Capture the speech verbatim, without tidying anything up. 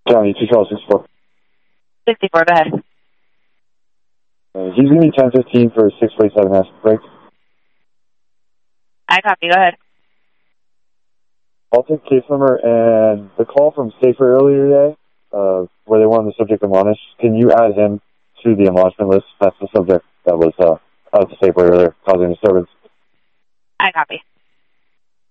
County, two twelve sixty-four. sixty-four, go ahead. Uh, he's going to be ten fifteen for a six forty-seven hash break. I copy, go ahead. I'll take case number and the call from Safer earlier today, uh, where they wanted the subject admonished. Can you add him to the admonishment list? That's the subject that was uh, out to Safer earlier, causing disturbance. I copy.